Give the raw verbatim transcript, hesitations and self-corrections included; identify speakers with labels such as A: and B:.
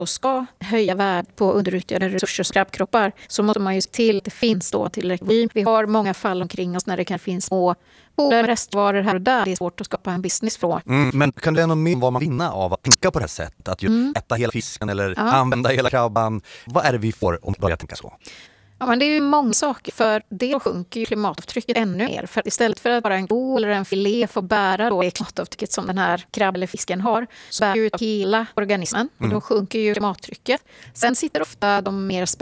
A: och ska höja värdet på underutnyttjade resurser och krabbkroppar så måste man ju se till att det finns då tillräckligt. Vi har många fall omkring oss när det kan finnas små restvaror här och där. Det är svårt att skapa en business från.
B: Mm, men kan du ändå med vad man vinna av att tänka på det här sättet? Att ju mm. äta hela fisken eller
A: ja.
B: använda hela krabban. Vad är det vi får om vi börjar tänka så?
A: Ja, men det är ju många saker, för det sjunker ju klimatavtrycket ännu mer. För istället för att bara en go eller en filé får bära då det klimatavtrycket som den här krabban eller fisken har, så bär ju ut hela organismen och då sjunker ju klimattrycket. Sen sitter ofta de mer spännande